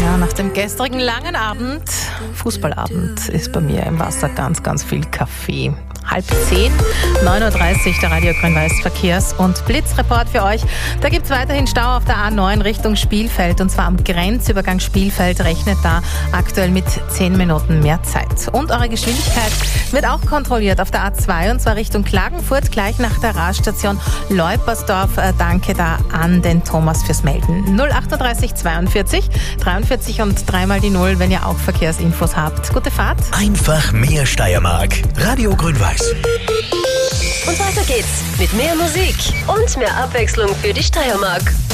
Ja, nach dem gestrigen langen Abend, Fußballabend, ist bei mir im Wasser ganz, ganz viel Kaffee. 9:30, 9:30 Uhr, der Radio Grün-Weiß Verkehrs- und Blitzreport für euch. Da gibt es weiterhin Stau auf der A9 Richtung Spielfeld, und zwar am Grenzübergang Spielfeld. Rechnet da aktuell mit 10 Minuten mehr Zeit. Und eure Geschwindigkeit wird auch kontrolliert auf der A2, und zwar Richtung Klagenfurt, gleich nach der Raststation Leupersdorf. Danke da an den Thomas fürs Melden. 038 42 43 und dreimal die 0, wenn ihr auch Verkehrsinfos habt. Gute Fahrt. Einfach mehr Steiermark. Radio Grün-Weiß. Und weiter geht's mit mehr Musik und mehr Abwechslung für die Steiermark.